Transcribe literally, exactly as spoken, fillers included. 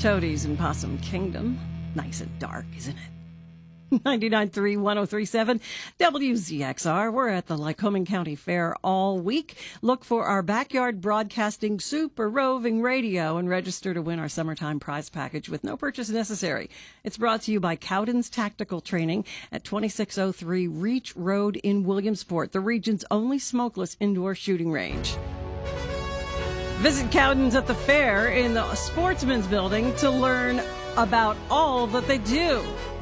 Toadies in Possum Kingdom. Nice and dark, isn't it? ninety-nine point three, one oh three point seven W Z X R. We're at the Lycoming County Fair all week. Look for our Backyard Broadcasting Super Roving Radio and register to win our summertime prize package with no purchase necessary. It's brought to you by Cowden's Tactical Training at twenty-six oh three Reach Road in Williamsport, the region's only smokeless indoor shooting range. Visit Cowden's at the fair in the Sportsman's Building to learn about all that they do.